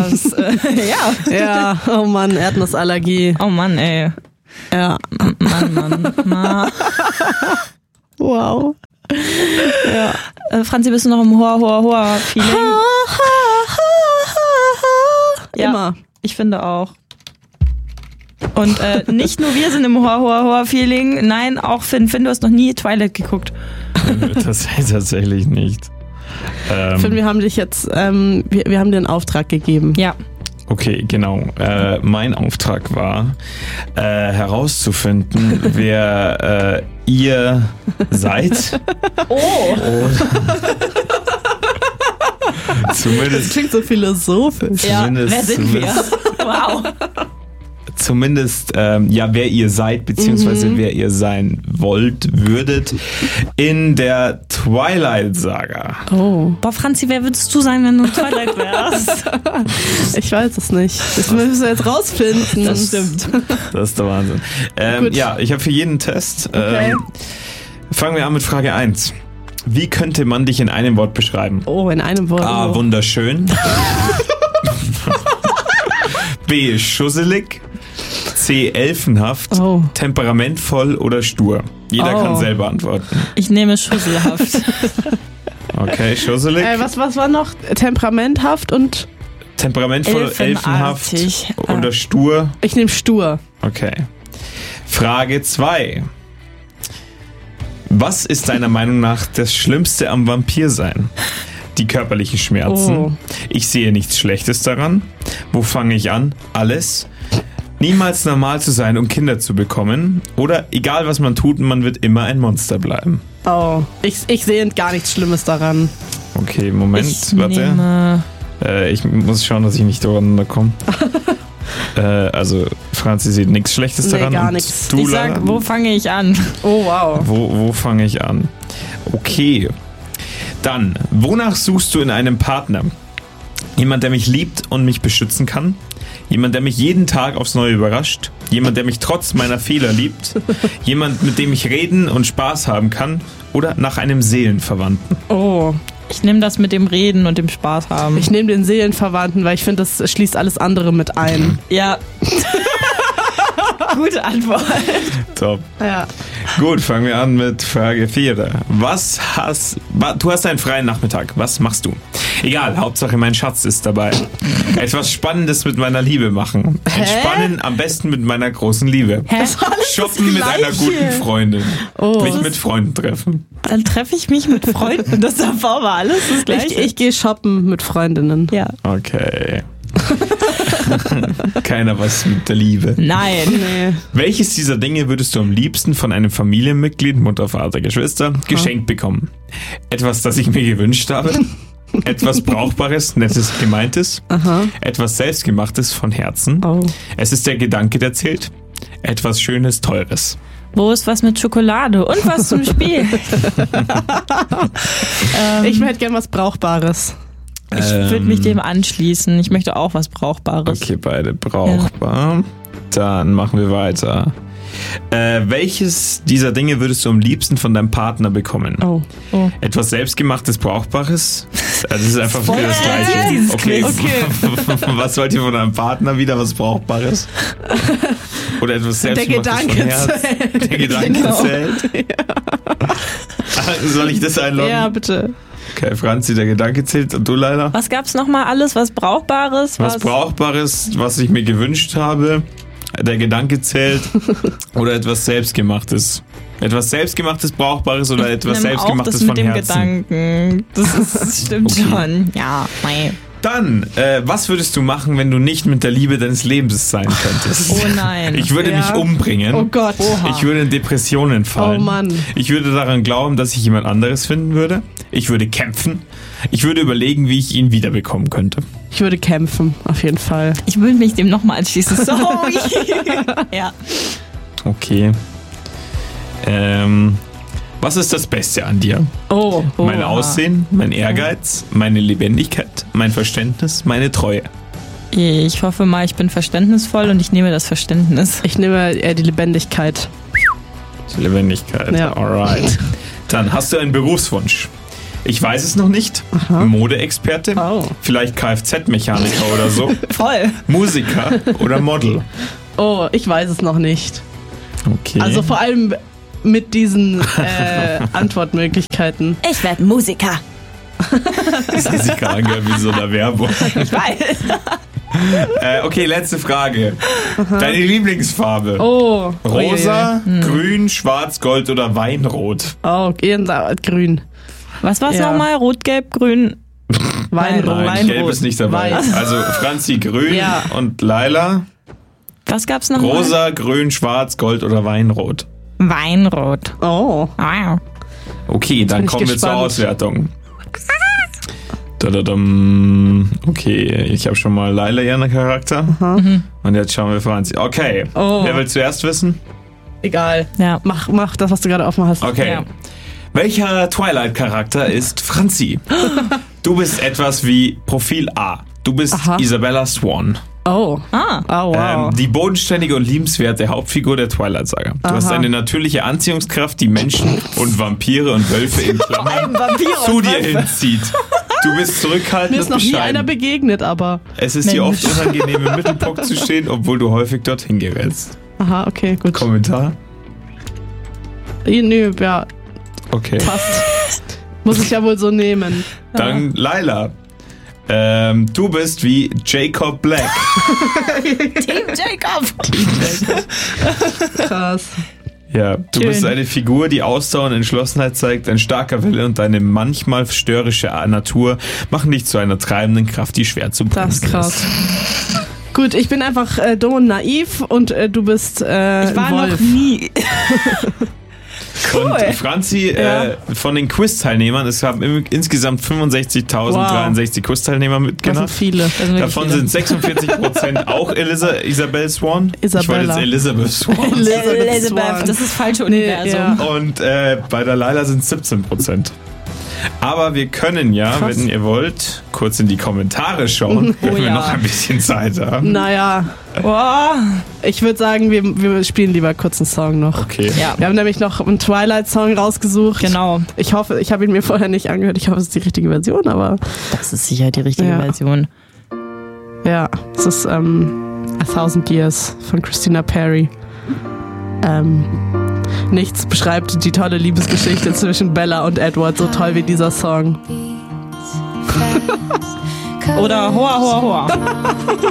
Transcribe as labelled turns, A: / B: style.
A: das, ja.
B: Ja, oh Mann, Erdnussallergie.
A: Oh Mann, ey.
B: Ja.
A: Mann.
B: Wow. Ja.
A: Franzi, bist du noch im Hoa-Hoa-Hoa-Feeling? Ja,
B: Immer.
A: ich finde auch. Und nicht nur wir sind im Hoa-Hoa-Hoa-Feeling, nein, auch Finn. Finn, du hast noch nie Twilight geguckt.
C: Das tatsächlich nicht.
B: Finn, wir haben dich jetzt, wir haben dir einen Auftrag gegeben.
A: Ja.
C: Okay, genau. Mein Auftrag war, herauszufinden, wer ihr seid.
A: Oh!
C: Zumindest.
B: Das klingt so philosophisch.
A: Ja, wer sind wir? Wow.
C: Zumindest, wer ihr seid, beziehungsweise wer ihr sein würdet in der Twilight-Saga.
B: Oh.
A: Boah, Franzi, wer würdest du sein, wenn du Twilight wärst?
B: Ich weiß es nicht. Das müssen wir jetzt rausfinden.
C: Das stimmt. Das ist der Wahnsinn. Ich habe für jeden einen Test.
B: Okay.
C: Fangen wir an mit Frage 1. Wie könnte man dich in einem Wort beschreiben?
B: Oh, in einem Wort.
C: A. Wunderschön. B. Schusselig. C. Elfenhaft.
B: Oh.
C: Temperamentvoll oder stur. Jeder kann selber antworten.
A: Ich nehme schusselhaft.
C: Okay, schusselig.
B: Was war noch? Temperamenthaft und...
C: Temperamentvoll, elfenhaft oder stur.
B: Ich nehme stur.
C: Okay. Frage 2. Was ist deiner Meinung nach das Schlimmste am Vampirsein? Die körperlichen Schmerzen.
B: Oh.
C: Ich sehe nichts Schlechtes daran. Wo fange ich an? Alles. Niemals normal zu sein, um Kinder zu bekommen. Oder egal was man tut, man wird immer ein Monster bleiben.
B: Oh, ich sehe gar nichts Schlimmes daran.
C: Okay, Moment, warte. Ich muss schauen, dass ich nicht durcheinander komme. Also, Franzi sieht nichts Schlechtes daran.
B: Gar nichts.
A: Ich sag, wo fange ich an?
B: Oh, wow.
C: Wo fange ich an? Okay. Dann, wonach suchst du in einem Partner? Jemand, der mich liebt und mich beschützen kann? Jemand, der mich jeden Tag aufs Neue überrascht? Jemand, der mich trotz meiner Fehler liebt? Jemand, mit dem ich reden und Spaß haben kann? Oder nach einem Seelenverwandten?
B: Oh.
A: Ich nehme das mit dem Reden und dem Spaß haben.
B: Ich nehme den Seelenverwandten, weil ich finde, das schließt alles andere mit ein.
A: Ja. Gute Antwort.
C: Top.
B: Ja.
C: Gut, fangen wir an mit Frage 4. Du hast einen freien Nachmittag. Was machst du? Egal, Hauptsache mein Schatz ist dabei. Etwas Spannendes mit meiner Liebe machen. Entspannen, am besten mit meiner großen Liebe. Shoppen mit einer guten Freundin. Mich mit Freunden treffen.
A: Dann treffe ich mich mit Freunden. Das davor war alles das Gleiche.
B: Ich gehe shoppen mit Freundinnen.
A: Ja.
C: Okay. Keiner was mit der Liebe.
A: Nein.
B: Nee.
C: Welches dieser Dinge würdest du am liebsten von einem Familienmitglied, Mutter, Vater, Geschwister, geschenkt bekommen? Etwas, das ich mir gewünscht habe? Etwas Brauchbares, Nettes, Gemeintes?
B: Aha.
C: Etwas Selbstgemachtes von Herzen?
B: Oh.
C: Es ist der Gedanke, der zählt? Etwas Schönes, Teures?
A: Wo ist was mit Schokolade und was zum Spiel?
B: Ich hätte gern was Brauchbares.
A: Ich würde mich dem anschließen. Ich möchte auch was Brauchbares.
C: Okay, beide brauchbar. Ja. Dann machen wir weiter. Welches dieser Dinge würdest du am liebsten von deinem Partner bekommen?
B: Oh.
C: Etwas Selbstgemachtes, Brauchbares? Das ist einfach wieder das Gleiche. Okay. Was wollt ihr von deinem Partner wieder? Was Brauchbares? Oder etwas Selbstgemachtes von Herz? Der Gedanke zählt. Ja. Soll ich das einloggen?
B: Ja, bitte.
C: Okay, Franzi, der Gedanke zählt und du leider?
A: Was gab's nochmal alles? Was Brauchbares?
C: Was Brauchbares, was ich mir gewünscht habe. Der Gedanke zählt. Oder etwas Selbstgemachtes. Etwas Selbstgemachtes, Brauchbares oder etwas Selbstgemachtes
A: auch das
C: von
A: mit dem
C: Herzen.
A: Gedanken. Das stimmt schon. Ja, nein.
C: Dann, was würdest du machen, wenn du nicht mit der Liebe deines Lebens sein könntest?
A: Oh nein.
C: Ich würde mich umbringen.
B: Oh Gott.
A: Oha.
C: Ich würde in Depressionen fallen.
B: Oh Mann.
C: Ich würde daran glauben, dass ich jemand anderes finden würde. Ich würde kämpfen. Ich würde überlegen, wie ich ihn wiederbekommen könnte.
B: Ich würde kämpfen, auf jeden Fall.
A: Ich würde mich dem nochmal anschließen. Sorry. Ja.
C: Okay. Was ist das Beste an dir?
B: Oh.
C: Mein Aussehen, mein Ehrgeiz, meine Lebendigkeit, mein Verständnis, meine Treue.
A: Ich hoffe mal, ich bin verständnisvoll und ich nehme das Verständnis.
B: Ich nehme eher die Lebendigkeit.
C: Die Lebendigkeit,
B: Ja.
C: alright. Dann hast du einen Berufswunsch. Ich weiß es noch nicht.
B: Aha.
C: Modeexperte.
B: Oh.
C: Vielleicht Kfz-Mechaniker oder so.
A: Voll.
C: Musiker oder Model.
B: Oh, ich weiß es noch nicht.
C: Okay.
B: Also vor allem mit diesen Antwortmöglichkeiten.
A: Ich werde Musiker.
C: Das ist sich gerade angehört wie so eine Werbung.
A: Ich weiß.
C: Okay, letzte Frage. Deine Lieblingsfarbe?
B: Oh.
C: Rosa, grün, schwarz, gold oder Weinrot?
B: Oh, okay, grün.
A: Was war's
B: Ja.
A: nochmal? Rot, Gelb, Grün?
B: Weinrot.
C: Nein, gelb ist nicht dabei.
B: Weiß.
C: Also Franzi grün
B: Ja.
C: und Laila
A: Was gab's noch?
C: rosa, grün, schwarz, gold oder Weinrot.
A: Weinrot.
B: Oh.
A: Wow.
C: Okay, dann
B: bin ich
C: kommen wir zur
B: gespannt.
C: Auswertung. Dadadam. Okay, ich habe schon mal Laila ihren Charakter. Und jetzt schauen wir Franzi. Okay,
B: Oh.
C: wer will zuerst wissen?
B: Egal.
A: Ja.
B: Mach das, was du gerade offen hast.
C: Okay.
A: Ja.
C: Welcher Twilight-Charakter ist Franzi? Du bist etwas wie Profil A. Du bist
B: Aha.
C: Isabella Swan.
B: Oh.
A: Ah.
B: Oh, wow.
C: Die bodenständige und liebenswerte Hauptfigur der Twilight-Saga. Du hast eine natürliche Anziehungskraft, die Menschen und Vampire und Wölfe in Klammern zu dir hinzieht. Du bist zurückhaltend
B: Mir ist
C: und
B: noch nie einer
C: bescheiden.
B: begegnet, aber.
C: Es ist dir oft unangenehm, im Mittelpunkt zu stehen, obwohl du häufig dorthin gerätst.
B: Aha, okay, gut.
C: Kommentar?
B: Nö, ja,
C: Okay.
B: passt. Muss ich ja wohl so nehmen.
C: Dann Laila. Du bist wie Jacob Black.
A: Team Jacob.
B: Krass.
C: Ja, du
A: Schön.
C: bist eine Figur, die Ausdauer und Entschlossenheit zeigt, ein starker Wille und deine manchmal störrische Natur machen dich zu einer treibenden Kraft, die schwer zu bremsen
B: Das ist krass. Gut, ich bin einfach dumm und naiv und du bist
A: Ich war
B: Wolf.
A: noch nie.
C: Und Franzi,
B: Ja.
C: von den Quiz-Teilnehmern, es haben insgesamt 65.063 Quiz-Teilnehmer
B: Das
C: mitgemacht.
B: sind viele.
A: Das sind wirklich
C: Davon
A: viele.
C: sind 46% auch Isabel Swan. Ich wollte
B: Isabella.
C: jetzt Elizabeth Swan.
B: Elizabeth Swan.
A: Das ist falsche
B: Nee,
A: Universum.
B: ja.
C: Und bei der Laila sind 17%. Aber wir können ja,
B: Krass.
C: wenn ihr wollt, kurz in die Kommentare schauen, wenn wir
A: ja.
C: noch ein bisschen Zeit haben.
B: Naja,
A: Boah.
B: ich würde sagen, wir spielen lieber kurz einen Song noch.
C: Okay.
A: Ja.
B: Wir haben nämlich noch einen Twilight-Song rausgesucht.
A: Genau.
B: Ich hoffe, ich habe ihn mir vorher nicht angehört. Ich hoffe, es ist die richtige Version, aber
A: Das ist sicher die richtige
B: Ja.
A: Version.
B: ja, es ist A Thousand Years von Christina Perry. Nichts beschreibt die tolle Liebesgeschichte zwischen Bella und Edward so toll wie dieser Song.
A: Oder Hoa, Hoa, Hoa.